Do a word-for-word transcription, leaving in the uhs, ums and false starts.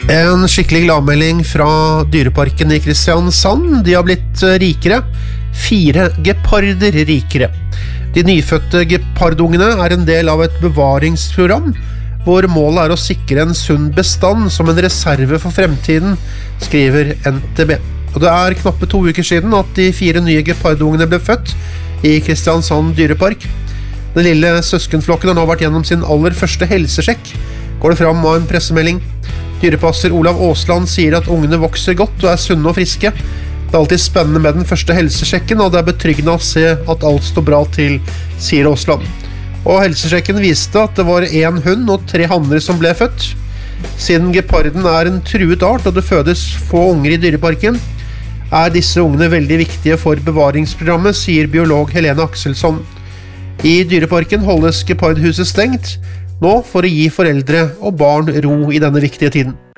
En skikkelig gladmelding fra dyreparken i Kristiansand. De har blitt rikere. Fire geparder rikere. De nyfødte gepardungene er en del av et bevaringsprogram, hvor målet er å sikre en sunn bestand som en reserve for fremtiden, skriver N T B. Og det er knappe to uker siden at de fire nye gepardungene ble født i Kristiansand dyrepark. Den lille søskenflokken har nå vært gjennom sin aller første helsesjekk, går det fram av en pressemelding. Dyrepasser Olav Aasland sier at ungene vokser godt og er sunne og friske. Det er alltid spennende med den første helsesjekken, og det er betryggende å se at alt står bra til, sier Aasland. Og helsesjekken viste at det var en hund og tre hanner som ble født. Siden geparden er en truet art og det fødes få unger i dyreparken, er disse ungene veldig viktige for bevaringsprogrammet, sier biolog Helene Akselsson. I dyreparken holdes gepardhuset stengt, nå for å gi foreldre og barn ro i denne viktige tiden.